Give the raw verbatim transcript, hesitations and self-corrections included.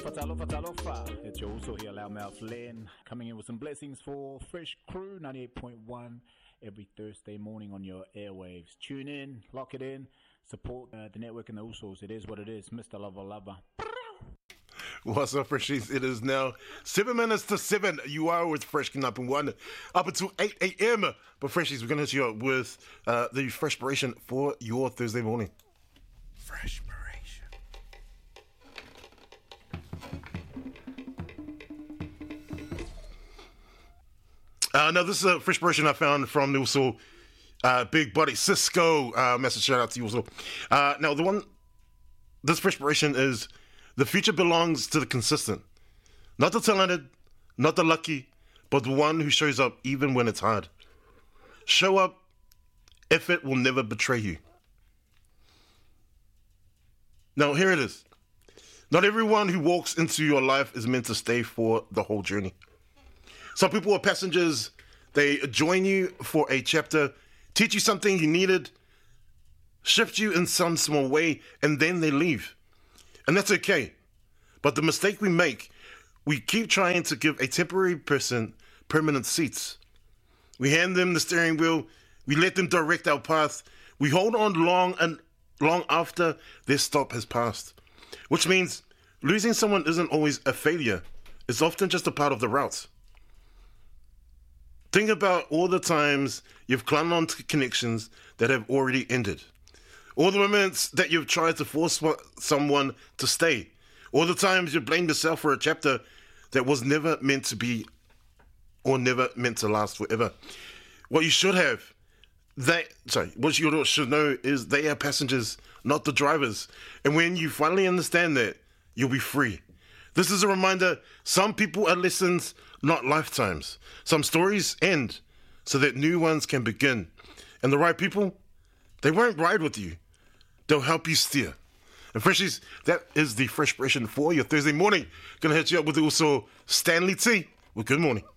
Talofa, talofa, talofa. It's your also here, Loudmouth Len, coming in with some blessings for Fresh Crew ninety-eight point one every Thursday morning on your airwaves. Tune in, lock it in, support uh, the network and the Usos. It is what it is, Mister Lover Lover. What's up, Freshies? It is now seven minutes to seven. You are with Fresh King up in one, up until eight a.m. But Freshies, we're going to hit you up with uh, the Freshpiration for your Thursday morning. Freshpiration. Uh, now, this is a Freshpiration I found from the also uh, Big Buddy Cisco. Uh, message shout out to you also. Uh, now, the one, this Freshpiration is the future belongs to the consistent. Not the talented, not the lucky, but the one who shows up even when it's hard. Show up, effort will never betray you. Now, here it is. Not everyone who walks into your life is meant to stay for the whole journey. Some people are passengers. They join you for a chapter, teach you something you needed, shift you in some small way, and then they leave. And that's okay. But the mistake we make, we keep trying to give a temporary person permanent seats. We hand them the steering wheel. We let them direct our path. We hold on long and long after their stop has passed. Which means losing someone isn't always a failure. It's often just a part of the route. Think about all the times you've clung on to connections that have already ended. All the moments that you've tried to force someone to stay. All the times you blamed yourself for a chapter that was never meant to be or never meant to last forever. What you should have, they, sorry, what you should know is they are passengers, not the drivers. And when you finally understand that, you'll be free. This is a reminder, some people are lessons, not lifetimes. Some stories end so that new ones can begin. And the right people, they won't ride with you. They'll help you steer. And Freshies, that is the Freshpiration for your Thursday morning. Gonna hit you up with also Stanley T. Well, good morning.